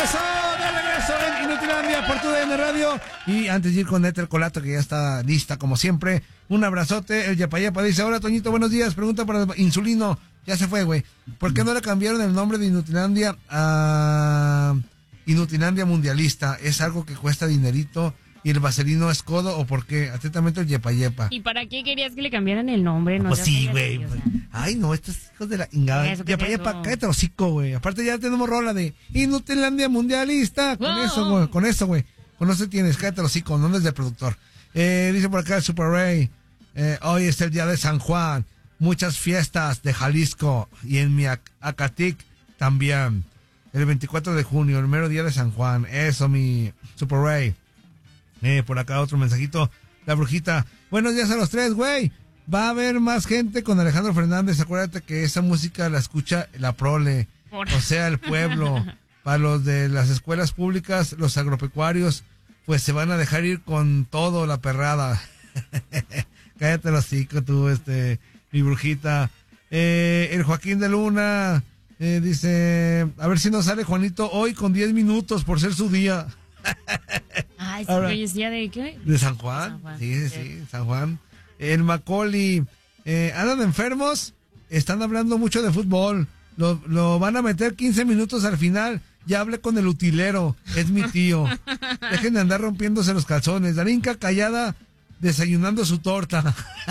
Eso, de regreso en Inutilandia por tu DN Radio. Y antes de ir con Éter Colato, que ya está lista como siempre, un abrazote. El Yapayapa dice: hola Toñito, buenos días, pregunta para Insulino. Ya se fue, güey. ¿Por qué no le cambiaron el nombre de Inutilandia a Inutilandia Mundialista? ¿Es algo que cuesta dinerito y el vaselino es codo o por qué? Atentamente el Yepayepa. ¿Y para qué querías que le cambiaran el nombre? No, pues sí, güey. Ay, no, estos hijos de la ingada. Yepayepa, cállate hocico, güey. Aparte ya tenemos rola de Inutilandia Mundialista. Con eso, güey. Con eso tienes, cállate hocico, no es del productor. Dice por acá el Super Ray. Hoy es el día de San Juan. Muchas fiestas de Jalisco y en mi Acatic también. El 24 de junio, el mero día de San Juan. Eso, mi Super Ray. Por acá otro mensajito. La brujita. Buenos días a los tres, güey. Va a haber más gente con Alejandro Fernández. Acuérdate que esa música la escucha la prole. O sea, el pueblo. Para los de las escuelas públicas, los agropecuarios, pues se van a dejar ir con todo la perrada. Cállate los hocico, tú, mi brujita. El Joaquín de Luna dice: a ver si nos sale Juanito hoy con 10 minutos por ser su día. Ay, sí, hoy es día de ¿qué? ¿De San Juan? San Juan. Sí, San Juan. El Macaulay. ¿Andan enfermos? Están hablando mucho de fútbol. Lo van a meter 15 minutos al final. Ya hablé con el utilero. Es mi tío. Dejen de andar rompiéndose los calzones. Darinka callada desayunando su torta.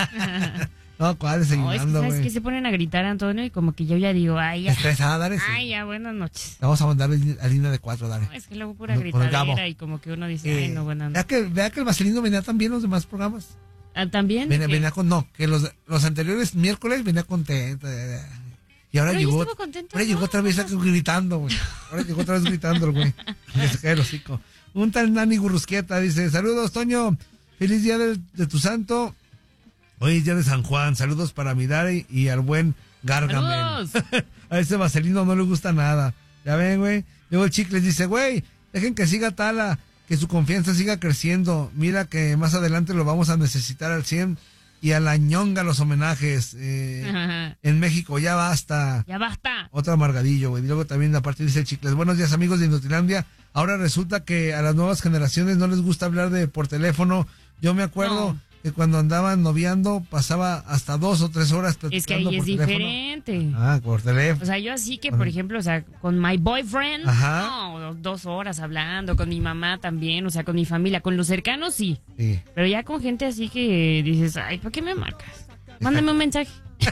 No, ¿cuál desayunando, güey? ¿Sabes qué? Se ponen a gritar, Antonio, y como que yo ya digo, ay, ya. Estresada, dale. Ay, ya, buenas noches. Vamos a mandar a línea de 4, dale. No, es que luego pura gritadera y como que uno dice, ay, no, buenas noches. Vea que el Vaselino venía también los demás programas. ¿Ah, también? Venía con, no, que los anteriores miércoles venía contento. Y ahora llegó, llegó otra vez gritando, güey. Ahora llegó otra vez gritando, güey. Que se cae el hocico. Un tal Nani Gurrusquieta dice: saludos, Toño. Feliz día de tu santo. Hoy es día de San Juan. Saludos para Midari y al buen Gargamel. A ese Vaselino no le gusta nada. Ya ven, güey. Luego el Chicles dice: güey, dejen que siga Tala, que su confianza siga creciendo. Mira que más adelante lo vamos a necesitar al 100. Y a la ñonga los homenajes. En México, ya basta. Ya basta. Otro amargadillo, güey. Y luego también aparte dice el Chicles: buenos días, amigos de Inutilandia. Ahora resulta que a las nuevas generaciones no les gusta hablar por teléfono. Yo me acuerdo que cuando andaban noviando pasaba hasta 2 o 3 horas platicando. Es que ahí es diferente. Por teléfono. O sea, yo así que, por ejemplo, o sea, con my boyfriend, no, 2 horas hablando, con mi mamá también, o sea, con mi familia, con los cercanos sí. Pero ya con gente así que dices, ay, ¿por qué me marcas? Mándame un mensaje.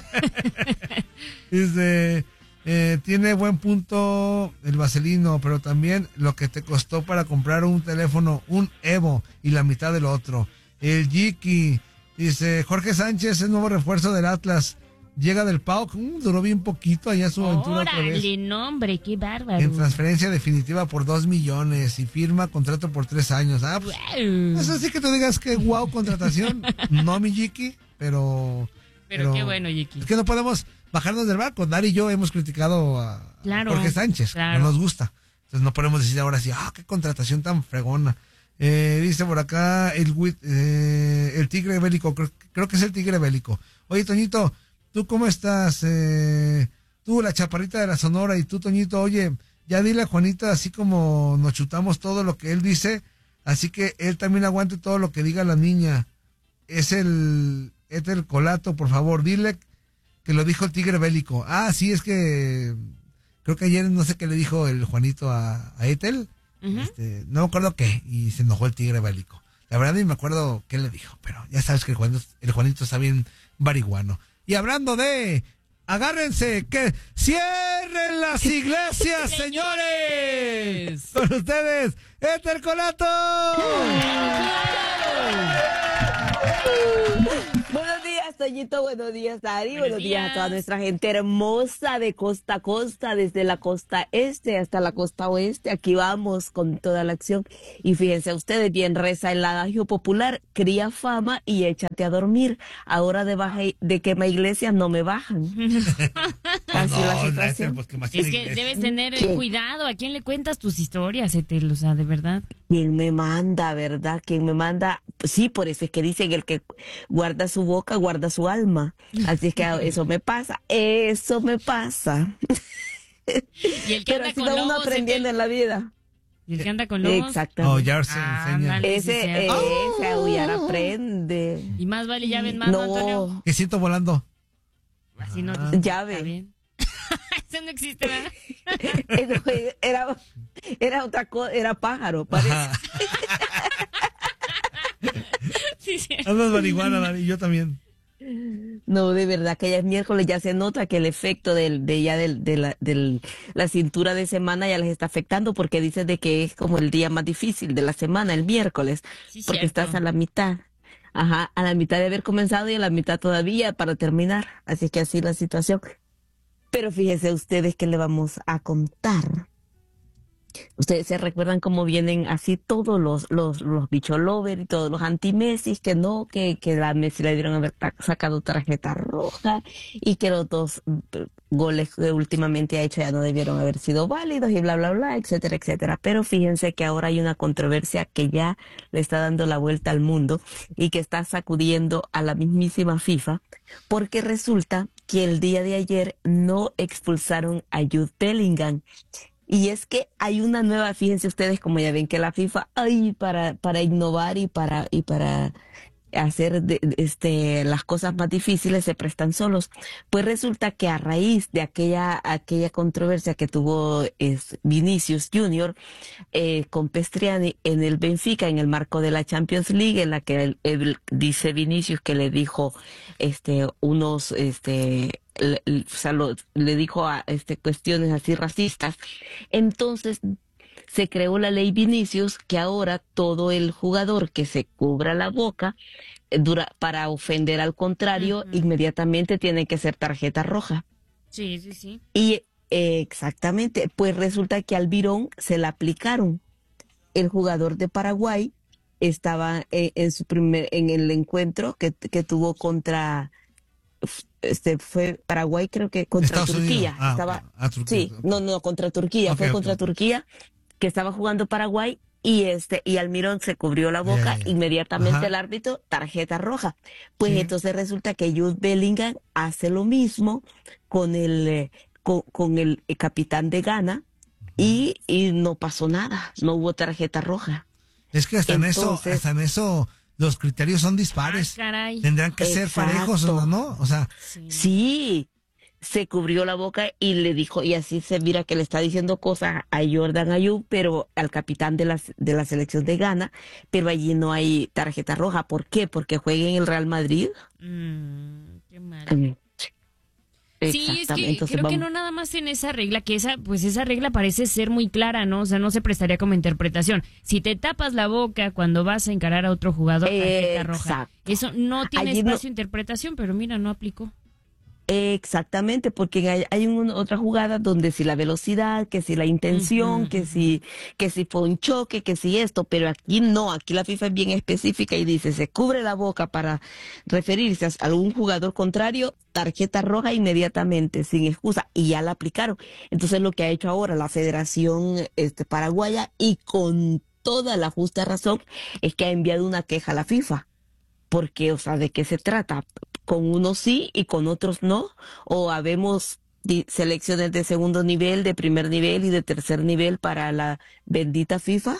Dice, tiene buen punto el Vaselino, pero también lo que te costó para comprar un teléfono, un Evo, y la mitad del otro. El Yiki dice: Jorge Sánchez es nuevo refuerzo del Atlas. Llega del PAOK. Duró bien poquito allá su aventura otra vez. ¡Órale, nombre! ¡Qué bárbaro! En transferencia definitiva por 2 millones y firma contrato por 3 años. Pues, eso sí que tú digas que guau, contratación. No, mi Yiki, pero qué bueno, Yiki. Es que no podemos bajarnos del barco. Dari y yo hemos criticado a Jorge Sánchez. Claro. No nos gusta. Entonces no podemos decir ahora así, qué contratación tan fregona. Dice por acá el Tigre Bélico, creo que es el Tigre Bélico. Oye, Toñito, ¿tú cómo estás? Tú, la chaparrita de la Sonora, y tú, Toñito, oye, ya dile a Juanita, así como nos chutamos todo lo que él dice, así que él también aguante todo lo que diga la niña. Es el Éter Colato, por favor, dile que lo dijo el Tigre Bélico. Sí, es que creo que ayer no sé qué le dijo el Juanito a Etel. No me acuerdo qué, y se enojó el Tigre Bélico. La verdad ni me acuerdo qué le dijo, pero ya sabes que el Juanito está bien bariguano. Y hablando de, agárrense, que cierren las iglesias, señores. Con ustedes, Éter Colato. Buenos días, Toñito, buenos días, Dari, buenos días a toda nuestra gente hermosa de costa a costa, desde la costa este hasta la costa oeste. Aquí vamos con toda la acción. Y fíjense ustedes, bien reza el adagio popular: cría fama y échate a dormir. Ahora de quema iglesias no me bajan. Así la situación. Es que debes tener cuidado. ¿A quién le cuentas tus historias, Etel? O sea, de verdad. ¿Quién me manda, verdad? ¿Quién me manda? Sí, por eso es que dicen: el que guarda su boca, guarda su alma. Así es que eso me pasa. Y el que pero ha sido uno aprendiendo en la vida. ¿Y el que anda con lobos? Exacto. Ya se enseña. Ese, ya se enseña. Ese aullar aprende. Y más vale llave en mano, Antonio. Que siento volando. Así no. Llave. Está bien. Eso no existe, ¿verdad? Era otra cosa, era pájaro, parece. Sí, sí. Andas marihuana, Dani, yo también. No, de verdad que ya es miércoles, ya se nota que el efecto de la cintura de semana ya les está afectando, porque dice de que es como el día más difícil de la semana, el miércoles, Sí, porque cierto. estás a la mitad. Ajá, a la mitad de haber comenzado y a la mitad todavía para terminar. Así que así la situación. Pero fíjense ustedes que le vamos a contar. Ustedes se recuerdan cómo vienen así todos los bicho lover y todos los anti-Messi, que no, que la Messi le debieron haber sacado tarjeta roja y que los dos goles que últimamente ha hecho ya no debieron haber sido válidos y bla, bla, bla, etcétera, etcétera. Pero fíjense que ahora hay una controversia que ya le está dando la vuelta al mundo y que está sacudiendo a la mismísima FIFA, porque resulta que el día de ayer no expulsaron a Jude Bellingham. Y es que hay una nueva, fíjense ustedes, como ya ven que la FIFA, para innovar y para hacer las cosas más difíciles se prestan solos. Pues resulta que a raíz de aquella controversia que tuvo Vinicius Junior con Pestriani en el Benfica, en el marco de la Champions League, en la que él dice Vinicius que le dijo le dijo cuestiones así racistas. Entonces se creó la ley Vinicius, que ahora todo el jugador que se cubra la boca para ofender al contrario, inmediatamente tiene que ser tarjeta roja. Sí, sí, sí. Y exactamente, pues resulta que al Virón se la aplicaron. El jugador de Paraguay estaba en el encuentro que tuvo contra fue Paraguay, creo que contra Estados Turquía. Turquía. Sí, no, contra Turquía, fue contra Turquía, que estaba jugando Paraguay y Almirón se cubrió la boca, inmediatamente el árbitro, tarjeta roja. Pues entonces resulta que Jude Bellingham hace lo mismo con el capitán de Ghana y no pasó nada, no hubo tarjeta roja. Es que hasta en eso los criterios son dispares. Caray. Tendrán que ser parejos, ¿no? O sea, sí, se cubrió la boca y le dijo, y así se mira que le está diciendo cosas a Jordan Ayew, pero al capitán de la selección de Ghana, pero allí no hay tarjeta roja. ¿Por qué? Porque juega en el Real Madrid. Qué mal. Sí, es que entonces creo que no nada más en esa regla, que esa regla parece ser muy clara, ¿no? O sea, no se prestaría como interpretación. Si te tapas la boca cuando vas a encarar a otro jugador, tarjeta roja. Eso no tiene espacio de interpretación, pero mira, no aplicó. Exactamente, porque hay otra jugada donde si la velocidad, que si la intención, que si fue un choque, que si esto, pero aquí no, aquí la FIFA es bien específica y dice, se cubre la boca para referirse a algún jugador contrario, tarjeta roja inmediatamente, sin excusa, y ya la aplicaron. Entonces lo que ha hecho ahora la Federación Paraguaya, y con toda la justa razón, es que ha enviado una queja a la FIFA. Porque, o sea, ¿de qué se trata? Con unos sí y con otros no, o habemos selecciones de segundo nivel, de primer nivel y de tercer nivel para la bendita FIFA.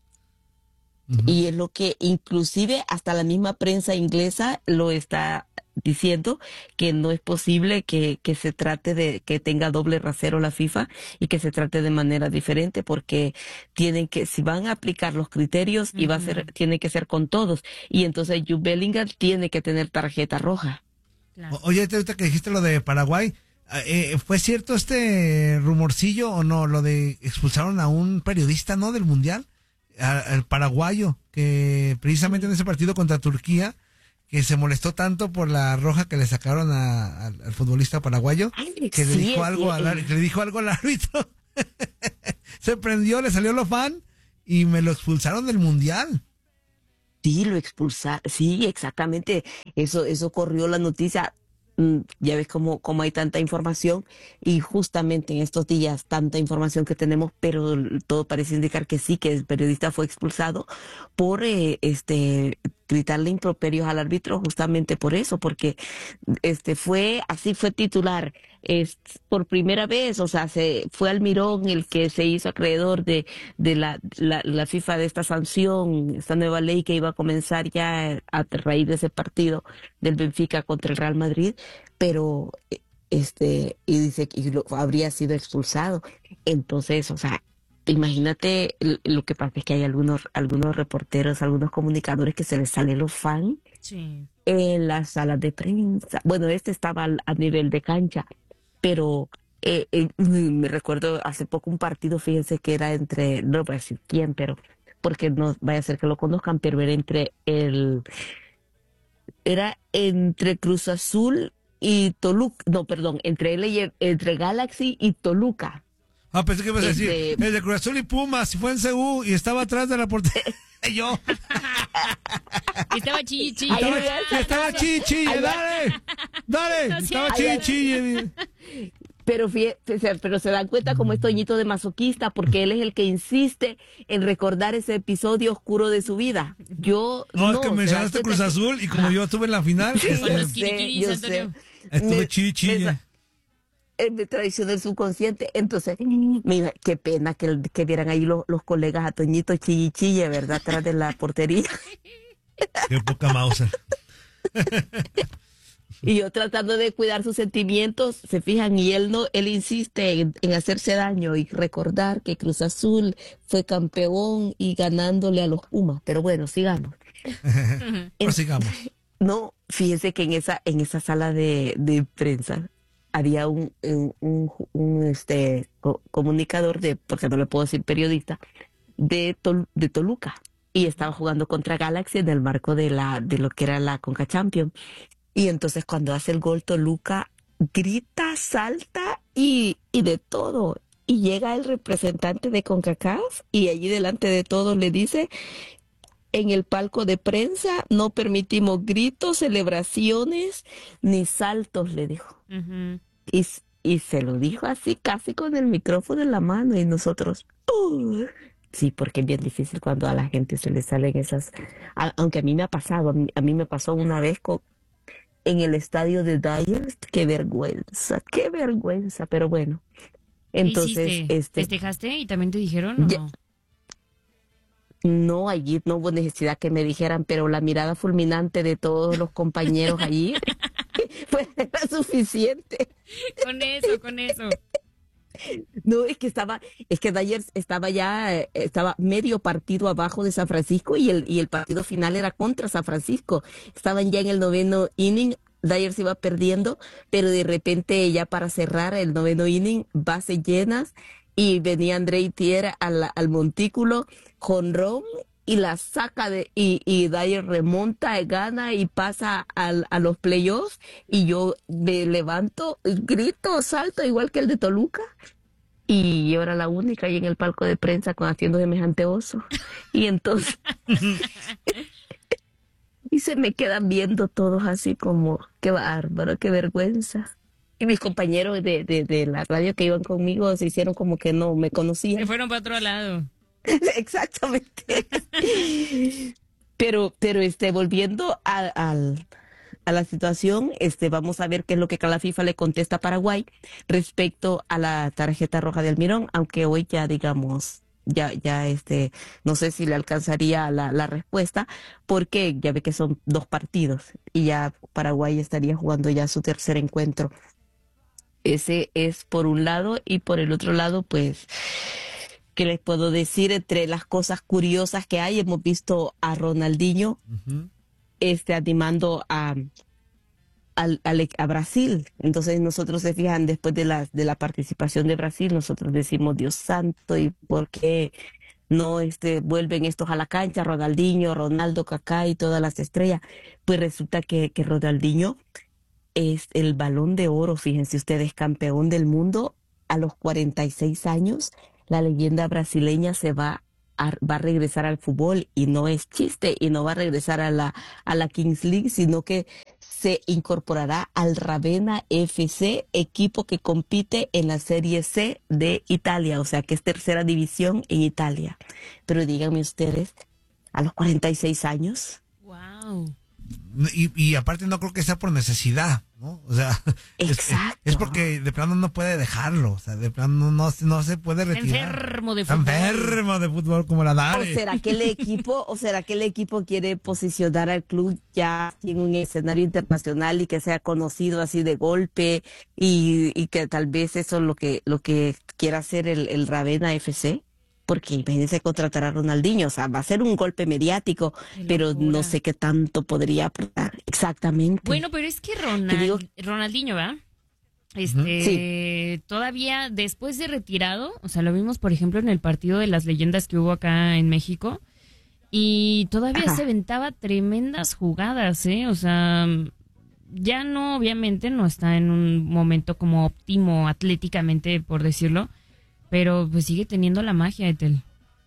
Y es lo que inclusive hasta la misma prensa inglesa lo está diciendo, que no es posible que se trate de que tenga doble rasero la FIFA y que se trate de manera diferente, porque si van a aplicar los criterios y tiene que ser con todos, y entonces Jude Bellingham tiene que tener tarjeta roja. Claro. Oye, ahorita que dijiste lo de Paraguay, ¿fue cierto este rumorcillo o no? Lo de expulsaron a un periodista, ¿no? Del Mundial, al paraguayo, que precisamente en ese partido contra Turquía, que se molestó tanto por la roja que le sacaron al futbolista paraguayo, que le dijo algo al árbitro. Se prendió, le salió lo fan y me lo expulsaron del Mundial. Sí, lo expulsaron, sí, exactamente, eso corrió la noticia. Ya ves cómo hay tanta información, y justamente en estos días tanta información que tenemos, pero todo parece indicar que sí, que el periodista fue expulsado por gritarle improperios al árbitro justamente por eso, porque fue titular por primera vez, o sea, fue Almirón el que se hizo acreedor de la FIFA de esta sanción, esta nueva ley que iba a comenzar ya a raíz de ese partido del Benfica contra el Real Madrid, pero y dice que habría sido expulsado. Entonces, o sea, imagínate lo que pasa es que hay algunos reporteros, algunos comunicadores que se les salen los fans en las salas de prensa. Bueno, estaba a nivel de cancha, pero me recuerdo hace poco un partido, fíjense que era entre, no voy a decir quién, pero porque no vaya a ser que lo conozcan, pero era entre Cruz Azul y Toluca, no, perdón, entre Galaxy y Toluca. Pensé que ibas a decir, el de Cruz Azul y Pumas, si fue en CU y estaba atrás de la portería. Yo. Y estaba chilli. Estaba chilli, dale, estaba chilli. Pero se dan cuenta como es Toñito de masoquista, porque él es el que insiste en recordar ese episodio oscuro de su vida. Es que mencionaste Cruz Azul y como yo estuve en la final, yo sé. Estuve chilli. Me traicionó el subconsciente. Entonces, mira, qué pena que vieran ahí los colegas a Toñito chille, ¿verdad? Atrás de la portería. Qué poca Mauser. Y yo tratando de cuidar sus sentimientos, se fijan, y él insiste en hacerse daño y recordar que Cruz Azul fue campeón y ganándole a los Pumas. Pero bueno, sigamos. Sigamos. No, fíjense que en esa sala de prensa había un comunicador porque no le puedo decir periodista, de Toluca, y estaba jugando contra Galaxy en el marco de lo que era la Conca Champions. Y entonces cuando hace el gol Toluca, grita, salta y de todo. Y llega el representante de CONCACAF y allí delante de todos le dice: en el palco de prensa no permitimos gritos, celebraciones ni saltos, le dijo. Uh-huh. Y se lo dijo así, casi con el micrófono en la mano, y nosotros... Sí, porque es bien difícil cuando a la gente se le salen esas... Aunque a mí me ha pasado, a mí me pasó una vez en el estadio de Dyers. Qué vergüenza, pero bueno. Entonces, ¿festejaste y también te dijeron o no? No, allí no hubo necesidad que me dijeran, pero la mirada fulminante de todos los compañeros allí era suficiente. Con eso. No, es que Dyers estaba medio partido abajo de San Francisco y el partido final era contra San Francisco. Estaban ya en el 9º inning, Dyers iba perdiendo, pero de repente ya para cerrar el 9º inning, bases llenas, y venía André Thier al montículo, jonrón, y la saca y Dyers remonta, gana y pasa a los playoffs, y yo me levanto, grito, salto igual que el de Toluca, y yo era la única ahí en el palco de prensa haciendo semejante oso. Y entonces y se me quedan viendo todos así como, qué bárbaro, qué vergüenza. Y mis compañeros de la radio que iban conmigo se hicieron como que no me conocían. Se fueron para otro lado. Exactamente. Pero volviendo a la situación, vamos a ver qué es lo que la FIFA le contesta a Paraguay respecto a la tarjeta roja de Almirón, aunque hoy ya digamos, ya no sé si le alcanzaría la respuesta, porque ya ve que son 2 partidos y ya Paraguay estaría jugando ya su tercer encuentro. Ese es por un lado, y por el otro lado, pues, ¿qué les puedo decir? Entre las cosas curiosas que hay, hemos visto a Ronaldinho animando a Brasil. Entonces nosotros, se fijan, después de la participación de Brasil, nosotros decimos, Dios santo, ¿y por qué no vuelven estos a la cancha? Ronaldinho, Ronaldo, Kaká y todas las estrellas. Pues resulta que Ronaldinho es el Balón de Oro, fíjense ustedes, campeón del mundo a los 46 años. La leyenda brasileña va a regresar al fútbol, y no es chiste, y no va a regresar a la Kings League, sino que se incorporará al Ravenna FC, equipo que compite en la Serie C de Italia, o sea que es tercera división en Italia. Pero díganme ustedes, a los 46 años... Wow. Wow. Y aparte no creo que sea por necesidad, ¿no? O sea, es porque de plano no puede dejarlo, o sea, de plano no se puede retirar. Enfermo de fútbol. Enfermo de fútbol como la Dari. ¿O será que el equipo quiere posicionar al club ya en un escenario internacional y que sea conocido así de golpe y que tal vez eso es lo que quiera hacer el Ravenna FC? Porque imagínense contratar a Ronaldinho, o sea, va a ser un golpe mediático, pero no sé qué tanto podría aportar exactamente. Bueno, pero es que Ronaldinho, ¿verdad? Sí. Todavía después de retirado, o sea, lo vimos, por ejemplo, en el partido de las leyendas que hubo acá en México, y todavía se aventaba tremendas jugadas, ¿eh? O sea, ya no, obviamente, no está en un momento como óptimo atléticamente, por decirlo, pero pues sigue teniendo la magia, Etel.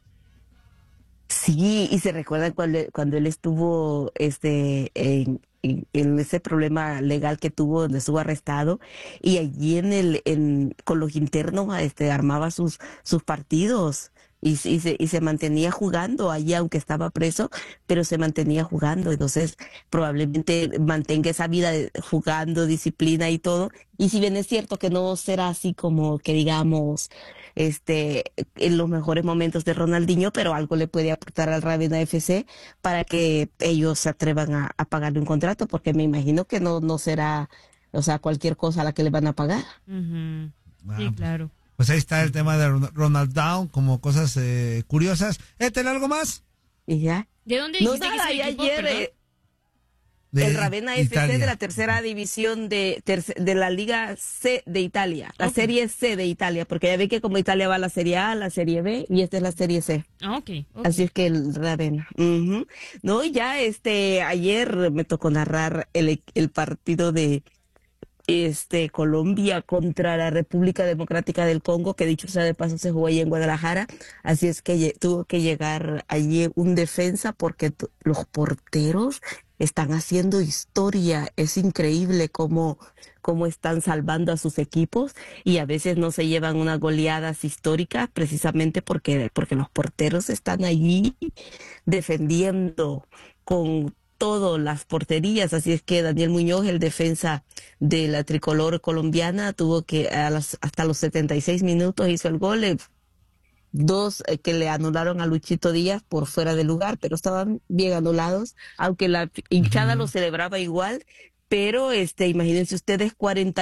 Sí, y se recuerda cuando él estuvo en ese problema legal que tuvo, donde estuvo arrestado, y allí con los internos armaba sus partidos. Y se mantenía jugando allí, aunque estaba preso, pero se mantenía jugando. Entonces, probablemente mantenga esa vida jugando, disciplina y todo. Y si bien es cierto que no será así como que digamos, en los mejores momentos de Ronaldinho, pero algo le puede aportar al Ravenna FC para que ellos se atrevan a pagarle un contrato, porque me imagino que no será, o sea, cualquier cosa a la que le van a pagar. Uh-huh. Sí, claro. Pues ahí está el tema de Ronald Down, como cosas curiosas. ¿Ten algo más? ¿Y ya? ¿De dónde dijiste nada, que es el equipo, ayer el Ravenna FC de la tercera división de la Liga C de Italia, la Serie C de Italia, porque ya ve que como Italia va a la Serie A, la Serie B, y esta es la Serie C. Okay. Así es que el Ravenna. Uh-huh. No, ya ayer me tocó narrar el partido de Colombia contra la República Democrática del Congo, que dicho sea de paso se jugó ahí en Guadalajara, así es que tuvo que llegar allí un defensa porque los porteros están haciendo historia. Es increíble cómo están salvando a sus equipos, y a veces no se llevan unas goleadas históricas precisamente porque los porteros están allí defendiendo con todas las porterías. Así es que Daniel Muñoz, el defensa de la tricolor colombiana, tuvo que hasta los 76 minutos hizo el gol, dos que le anularon a Luchito Díaz por fuera de lugar, pero estaban bien anulados, aunque la hinchada lo celebraba igual. Pero imagínense ustedes,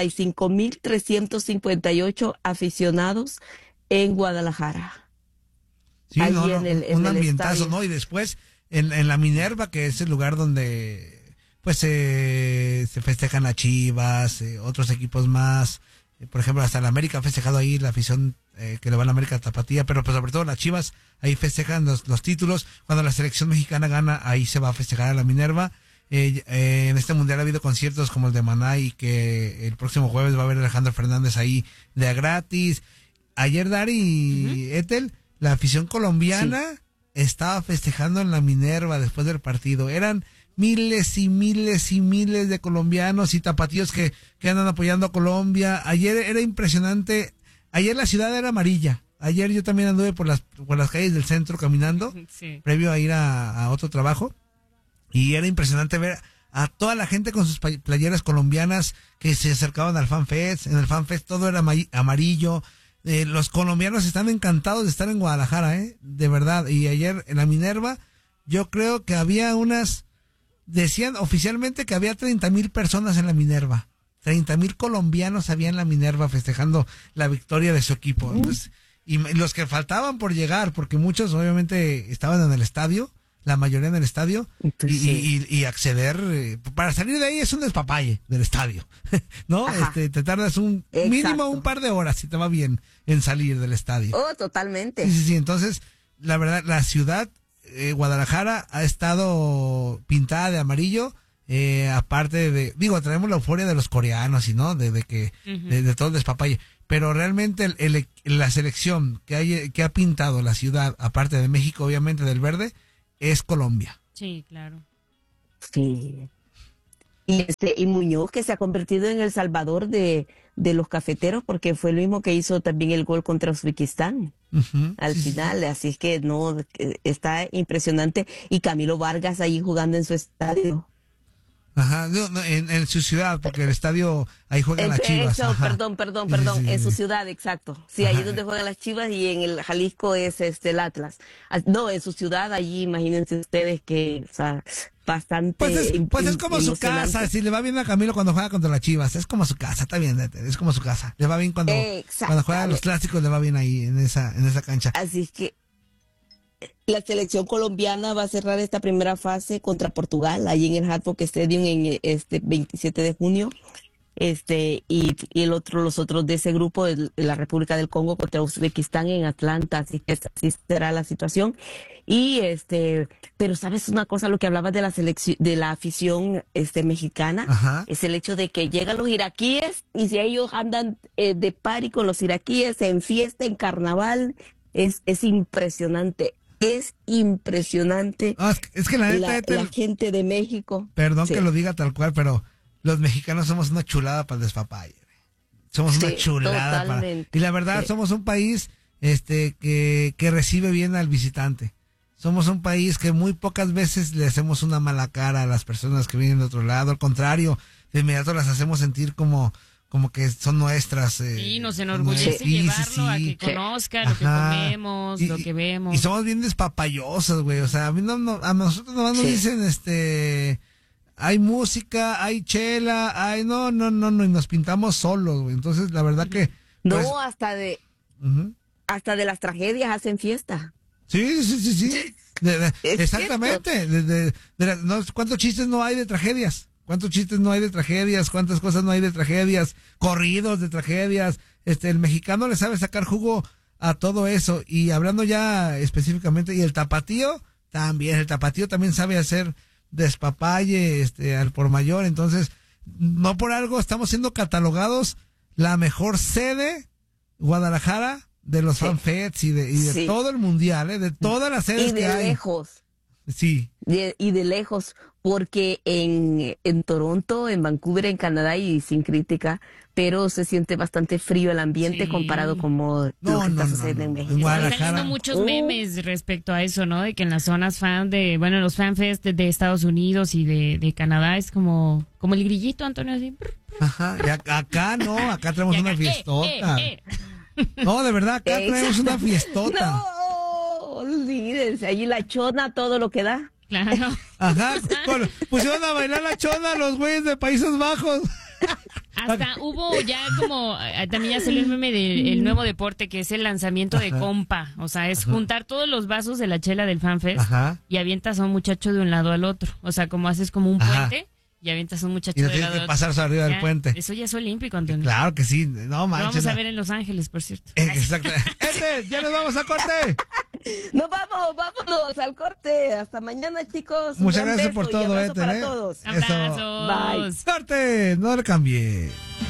45,358 aficionados en Guadalajara. Sí, un ambientazo, ¿no? Y después en la Minerva, que es el lugar donde pues se festejan a Chivas, otros equipos más, por ejemplo hasta la América ha festejado ahí la afición que le va a la América Tapatía, pero pues sobre todo las Chivas ahí festejan los títulos. Cuando la selección mexicana gana, ahí se va a festejar a la Minerva. En este mundial ha habido conciertos como el de Maná, y que el próximo jueves va a haber Alejandro Fernández ahí de a gratis. Ayer, Dari y Etel, la afición colombiana estaba festejando en la Minerva después del partido. Eran miles y miles y miles de colombianos y tapatíos que andan apoyando a Colombia. Ayer era impresionante. Ayer la ciudad era amarilla. Ayer yo también anduve por las calles del centro caminando, previo a ir a otro trabajo. Y era impresionante ver a toda la gente con sus playeras colombianas que se acercaban al FanFest. En el FanFest todo era amarillo. Los colombianos están encantados de estar en Guadalajara, de verdad. Y ayer en la Minerva, yo creo que había decían oficialmente que había 30,000 personas en la Minerva. 30,000 colombianos había en la Minerva festejando la victoria de su equipo. Entonces, y los que faltaban por llegar, porque muchos obviamente estaban en el estadio, la mayoría en el estadio, y acceder, para salir de ahí es un despapalle del estadio, ¿no? Te tardas mínimo un par de horas, si te va bien, en salir del estadio. Oh, totalmente. Sí, entonces, la verdad, la ciudad, Guadalajara, ha estado pintada de amarillo, aparte traemos la euforia de los coreanos, y no, de todo el despapalle, pero realmente la selección que ha pintado la ciudad, aparte de México, obviamente del verde, es Colombia. Sí, claro. Sí. Y Muñoz, que se ha convertido en el salvador de los cafeteros, porque fue lo mismo que hizo también el gol contra Uzbekistán al final. Así es que no, está impresionante. Y Camilo Vargas ahí jugando en su estadio. Ajá, no, en su ciudad, porque el estadio, ahí juegan las Chivas. Perdón, sí, en su ciudad, exacto. Sí, ahí es donde juegan las Chivas y en el Jalisco es el Atlas. No, en su ciudad, allí imagínense ustedes que, o sea, bastante. Pues es como su casa, si le va bien a Camilo cuando juega contra las Chivas, es como su casa, está bien, es como su casa. Le va bien cuando juega los clásicos, le va bien ahí en esa cancha. Así es que la selección colombiana va a cerrar esta primera fase contra Portugal, allí en el Hard Rock Stadium en 27 de junio. Y los otros de ese grupo de la República del Congo contra Uzbekistán en Atlanta, así que así será la situación. Y pero sabes una cosa, lo que hablabas de la selección, de la afición mexicana, es el hecho de que llegan los iraquíes y si ellos andan de party con los iraquíes en fiesta, en carnaval, es impresionante. Es impresionante. Es que la neta la gente de México. Perdón que lo diga tal cual, pero los mexicanos somos una chulada para el despapalle. Somos una chulada y la verdad somos un país que recibe bien al visitante. Somos un país que muy pocas veces le hacemos una mala cara a las personas que vienen de otro lado. Al contrario, de inmediato las hacemos sentir como que son nuestras. Sí, nos enorgullece llevarlo a que conozca lo que comemos, lo que vemos. Y somos bien despapayosos, güey. O sea, a nosotros nomás nos dicen, hay música, hay chela, hay no, y nos pintamos solos, güey. Entonces, la verdad que... Pues, no, hasta de las tragedias hacen fiesta. Sí. Exactamente. ¿Cuántos chistes no hay de tragedias? ¿Cuántos chistes no hay de tragedias? ¿Cuántas cosas no hay de tragedias? Corridos de tragedias. El mexicano le sabe sacar jugo a todo eso. Y hablando ya específicamente, y el tapatío también sabe hacer despapalle al por mayor. Entonces, no por algo estamos siendo catalogados la mejor sede, Guadalajara, de los FanFests y de todo el mundial, de todas las sedes que hay. Y de lejos. Sí. Y de lejos, porque en Toronto, en Vancouver, en Canadá, y sin crítica, pero se siente bastante frío el ambiente comparado con lo que está sucediendo en México. Están saliendo muchos memes respecto a eso, ¿no? De que en las zonas los FanFest de Estados Unidos y de Canadá es como el grillito, Antonio, así. Ajá, y acá traemos una fiestota. No, de verdad, acá traemos una fiestota. No, olvídense, allí la chona, todo lo que da. Claro. Ajá, pusieron a bailar la chona los güeyes de Países Bajos. Hasta hubo ya también ya salió el meme del nuevo deporte, que es el lanzamiento de compa. O sea, es juntar todos los vasos de la chela del FanFest y avientas a un muchacho de un lado al otro. O sea, como haces como un puente y avientas a un muchacho de lado al otro. Y no tienes que pasarse arriba del puente. Eso ya es olímpico, Antonio. Claro que sí. No manches. Lo vamos a ver en Los Ángeles, por cierto. Exacto. Ya nos vamos a corte. Vámonos al corte. Hasta mañana, chicos. Muchas gracias por todo, para todos. Abrazos. Bye. Corte, no le cambie.